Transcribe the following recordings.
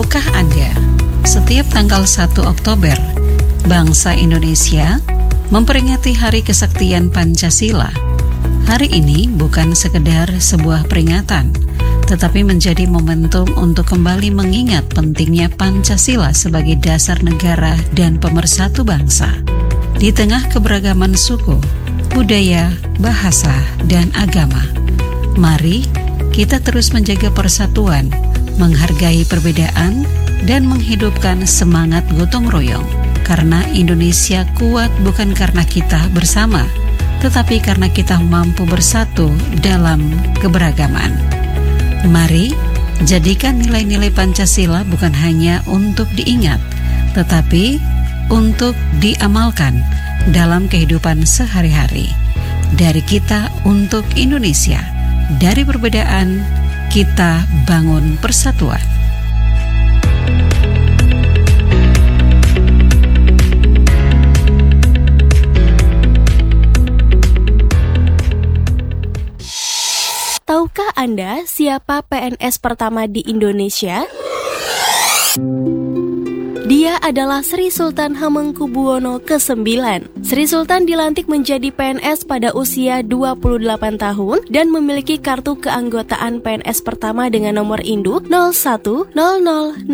Tahukah Anda, setiap tanggal 1 Oktober, bangsa Indonesia memperingati Hari Kesaktian Pancasila. Hari ini bukan sekedar sebuah peringatan, tetapi menjadi momentum untuk kembali mengingat pentingnya Pancasila sebagai dasar negara dan pemersatu bangsa. Di tengah keberagaman suku, budaya, bahasa, dan agama, mari kita terus menjaga persatuan, menghargai perbedaan, dan menghidupkan semangat gotong royong. Karena Indonesia kuat bukan karena kita bersama, tetapi karena kita mampu bersatu dalam keberagaman. Mari jadikan nilai-nilai Pancasila bukan hanya untuk diingat, tetapi untuk diamalkan dalam kehidupan sehari-hari. Dari kita untuk Indonesia, dari perbedaan kita bangun persatuan. Tahukah Anda siapa PNS pertama di Indonesia? Dia adalah Sri Sultan Hamengkubuwono ke-9. Sri Sultan dilantik menjadi PNS pada usia 28 tahun dan memiliki kartu keanggotaan PNS pertama dengan nomor induk 01000001.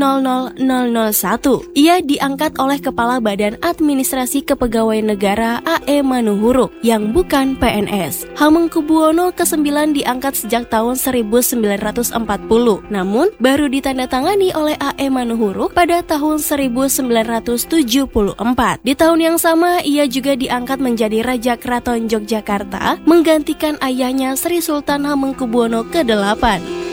Ia diangkat oleh Kepala Badan Administrasi Kepegawaian Negara A.E. Manuhuruk yang bukan PNS. Hamengkubuwono ke-9 diangkat sejak tahun 1940, namun baru ditandatangani oleh A.E. Manuhuruk pada tahun 1974. Di tahun yang sama, ia juga diangkat menjadi Raja Keraton Yogyakarta, menggantikan ayahnya Sri Sultan Hamengkubuwono ke-8.